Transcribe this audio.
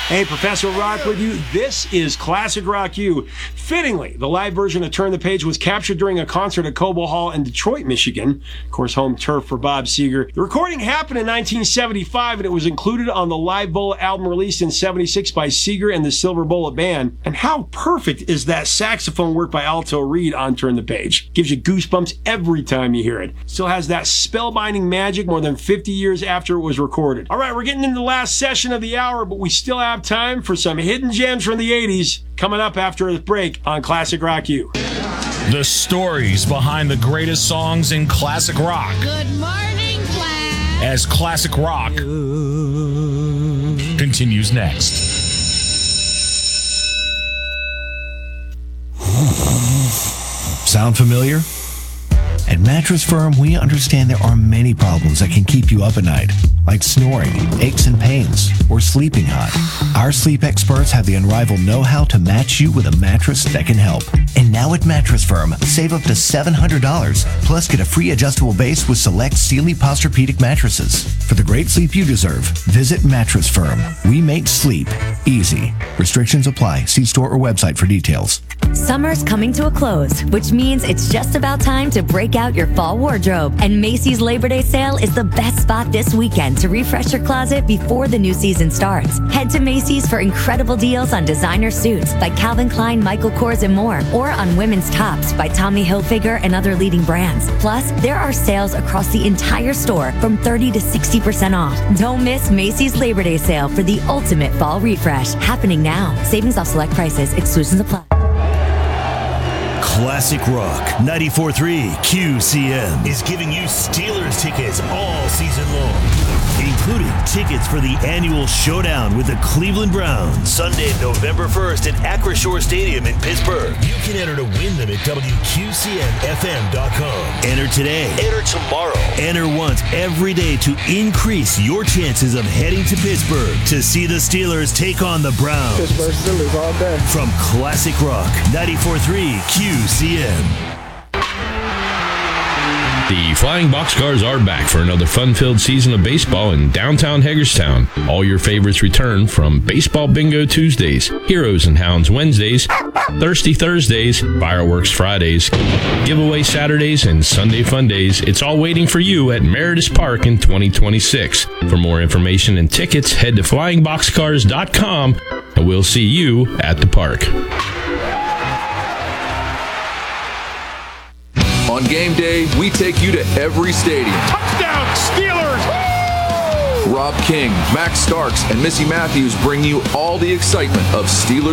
Hey, Professor Rock with you. This is Classic Rock U. Fittingly, the live version of Turn the Page was captured during a concert at Cobo Hall in Detroit, Michigan. Of course, home turf for Bob Seger. The recording happened in 1975, and it was included on the Live Bullet album released in 76 by Seger and the Silver Bullet Band. And how perfect is that saxophone work by Alto Reed on Turn the Page? Gives you goosebumps every time you hear it. Still has that spellbinding magic more than 50 years after it was recorded. All right, we're getting into the last session of the hour, but we still have time for some hidden gems from the 80s coming up after a break on Classic Rock U. The stories behind the greatest songs in classic rock. Good morning, class. As Classic Rock continues next. Sound familiar? At Mattress Firm, we understand there are many problems that can keep you up at night, like snoring, aches and pains, or sleeping hot. Our sleep experts have the unrivaled know-how to match you with a mattress that can help. And now at Mattress Firm, save up to $700, plus get a free adjustable base with select Sealy Posturepedic mattresses. For the great sleep you deserve, visit Mattress Firm. We make sleep easy. Restrictions apply. See store or website for details. Summer's coming to a close, which means it's just about time to break out your fall wardrobe. And Macy's Labor Day sale is the best spot this weekend to refresh your closet before the new season starts. Head to Macy's for incredible deals on designer suits by Calvin Klein, Michael Kors, and more, or on women's tops by Tommy Hilfiger and other leading brands. Plus, there are sales across the entire store from 30 to 60% off. Don't miss Macy's Labor Day sale for the ultimate fall refresh, happening now. Savings off select prices, exclusions apply. Classic Rock 94.3 QCM is giving you Steelers tickets all season long, including tickets for the annual showdown with the Cleveland Browns, Sunday, November 1st at Acrisure Stadium in Pittsburgh. You can enter to win them at WQCMFM.com. Enter today. Enter tomorrow. Enter once every day to increase your chances of heading to Pittsburgh to see the Steelers take on the Browns. Pittsburgh Steelers all day. From Classic Rock 94.3 QCM. The Flying Boxcars are back for another fun-filled season of baseball in downtown Hagerstown. All your favorites return, from Baseball Bingo Tuesdays, Heroes and Hounds Wednesdays, Thirsty Thursdays, Fireworks Fridays, Giveaway Saturdays, and Sunday Fun Days. It's all waiting for you at Meredith Park in 2026. For more information and tickets, head to flyingboxcars.com, and we'll see you at the park. On game day, we take you to every stadium. Touchdown, Steelers! Rob King, Max Starks, and Missy Matthews bring you all the excitement of Steelers